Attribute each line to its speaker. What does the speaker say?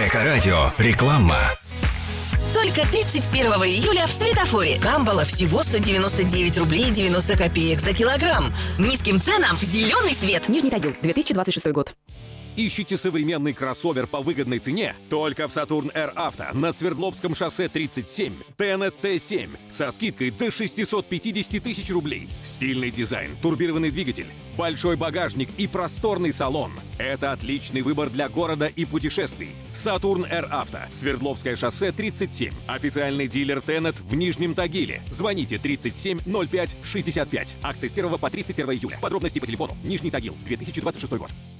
Speaker 1: Эко-радио. Реклама.
Speaker 2: Только 31 июля в Светофоре. Камбала всего 199 рублей 90 копеек за килограмм. Низким ценам зеленый свет.
Speaker 3: Нижний Тагил, 2026 год.
Speaker 4: Ищите современный кроссовер по выгодной цене? Только в Saturn Air Auto на Свердловском шоссе 37. Tenet T7 со скидкой до 650 тысяч рублей. Стильный дизайн, турбированный двигатель, большой багажник и просторный салон. Это отличный выбор для города и путешествий. Saturn Air Auto. Свердловское шоссе 37. Официальный дилер Tenet в Нижнем Тагиле. Звоните 37 05 65. Акции с 1 по 31 июля. Подробности по телефону. Нижний Тагил, 2026 год.